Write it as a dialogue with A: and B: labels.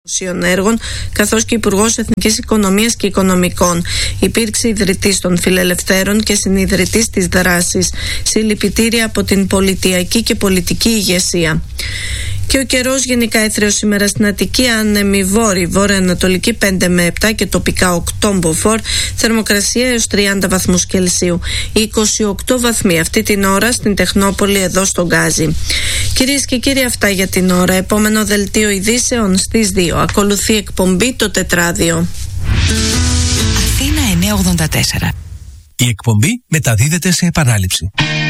A: Έργων, καθώς και Υπουργός Εθνικής Οικονομίας και Οικονομικών. Υπήρξε ιδρυτής των Φιλελευθέρων και συνιδρυτής της δράσης. Συλληπιτήρια από την πολιτιακή και πολιτική ηγεσία. Και ο καιρός γενικά έθριος σήμερα στην Αττική, άνεμη βόρειο-ανατολική 5 με 7 και τοπικά 8 μποφόρ, θερμοκρασία έως 30 βαθμούς Κελσίου. 28 βαθμοί αυτή την ώρα στην Τεχνόπολη εδώ στον Γκάζι. Κυρίες και κύριοι, αυτά για την ώρα. Επόμενο δελτίο ειδήσεων στις 2. Ακολουθεί εκπομπή Το Τετράδιο.
B: Αθήνα 984.
C: Η εκπομπή μεταδίδεται σε επανάληψη.